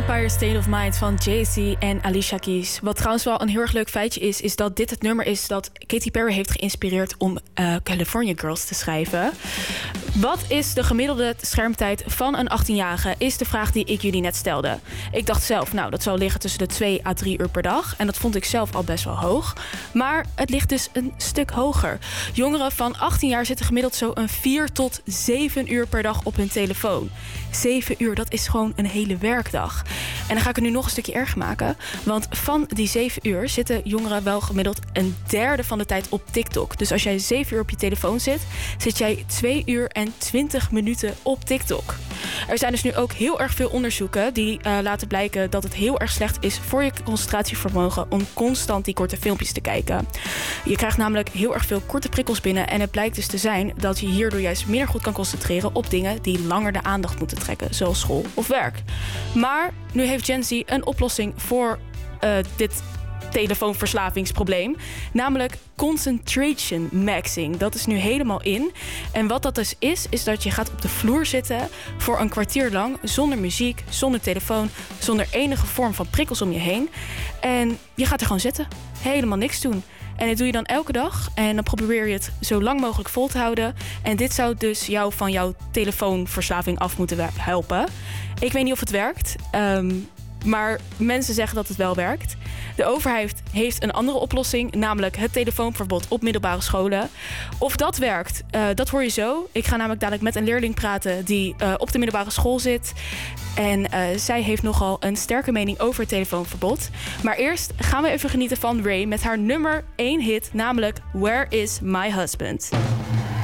Empire State of Mind van Jay-Z en Alicia Keys. Wat trouwens wel een heel erg leuk feitje is dat dit het nummer is dat Katy Perry heeft geïnspireerd om California Girls te schrijven. Wat is de gemiddelde schermtijd van een 18-jarige, is de vraag die ik jullie net stelde. Ik dacht zelf, dat zou liggen tussen de 2 à 3 uur per dag. En dat vond ik zelf al best wel hoog. Maar het ligt dus een stuk hoger. Jongeren van 18 jaar zitten gemiddeld zo een 4 tot 7 uur per dag op hun telefoon. 7 uur, dat is gewoon een hele werkdag. En dan ga ik het nu nog een stukje erger maken. Want van die 7 uur zitten jongeren wel gemiddeld een derde van de tijd op TikTok. Dus als jij 7 uur op je telefoon zit, zit jij 2 uur en 20 minuten op TikTok. Er zijn dus nu ook heel erg veel onderzoeken die laten blijken dat het heel erg slecht is voor je concentratievermogen om constant die korte filmpjes te kijken. Je krijgt namelijk heel erg veel korte prikkels binnen en het blijkt dus te zijn dat je hierdoor juist minder goed kan concentreren op dingen die langer de aandacht moeten trekken, zoals school of werk. Maar nu heeft Gen Z een oplossing voor dit telefoonverslavingsprobleem. Namelijk concentration maxing. Dat is nu helemaal in. En wat dat dus is dat je gaat op de vloer zitten voor een kwartier lang zonder muziek, zonder telefoon, zonder enige vorm van prikkels om je heen. En je gaat er gewoon zitten. Helemaal niks doen. En dat doe je dan elke dag. En dan probeer je het zo lang mogelijk vol te houden. En dit zou dus jou van jouw telefoonverslaving af moeten helpen. Ik weet niet of het werkt. Maar mensen zeggen dat het wel werkt. De overheid heeft een andere oplossing, namelijk het telefoonverbod op middelbare scholen. Of dat werkt, dat hoor je zo. Ik ga namelijk dadelijk met een leerling praten die op de middelbare school zit. En zij heeft nogal een sterke mening over het telefoonverbod. Maar eerst gaan we even genieten van Ray met haar nummer 1 hit, namelijk Where is My Husband?